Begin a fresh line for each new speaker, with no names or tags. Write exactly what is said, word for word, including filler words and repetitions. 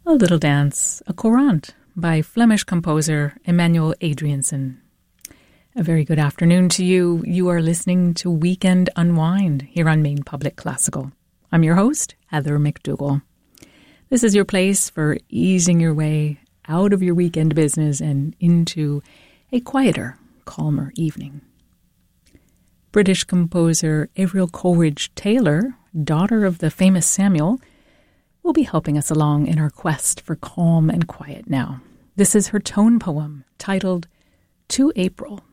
A little dance, a courant by Flemish composer Emmanuel Adriaenssens. A very good afternoon to you. You are listening to Weekend Unwind here on Maine Public Classical. I'm your host, Heather McDougall. This is your place for easing your way out of your weekend business and into a quieter, calmer evening. British composer Averill Coleridge-Taylor, daughter of the famous Samuel, will be helping us along in our quest for calm and quiet now. This is her tone poem titled To April.